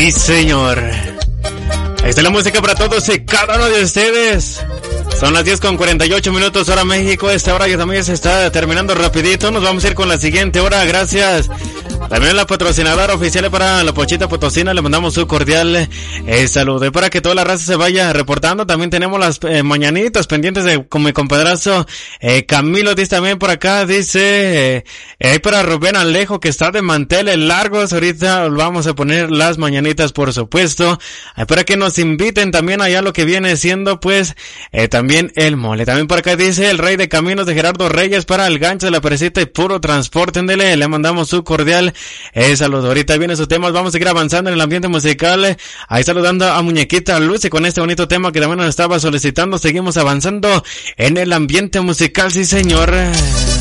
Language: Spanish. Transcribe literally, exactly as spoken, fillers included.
Sí, señor. Ahí está la música para todos y cada uno de ustedes. Son las diez con cuarenta y ocho minutos, hora México. Esta hora ya también se está terminando rapidito. Nos vamos a ir con la siguiente hora. Gracias. También la patrocinadora oficial para la Pochita Potosina. Le mandamos un cordial eh, saludo. Y para que toda la raza se vaya reportando, también tenemos las eh, mañanitas pendientes de con mi compadrazo eh, Camilo. Dice también por acá, dice, eh, eh, para Rubén Alejo que está de manteles largos. Ahorita vamos a poner las mañanitas, por supuesto. Eh, para que nos inviten también allá lo que viene siendo, pues, eh, también el mole. También por acá dice el Rey de Caminos de Gerardo Reyes para el gancho de la Presita y puro transporte. Endele, le mandamos su cordial Eh, saludo. Ahorita vienen sus temas, vamos a seguir avanzando en el ambiente musical. Ahí saludando a Muñequita Lucy con este bonito tema que también nos estaba solicitando. Seguimos avanzando en el ambiente musical, sí señor.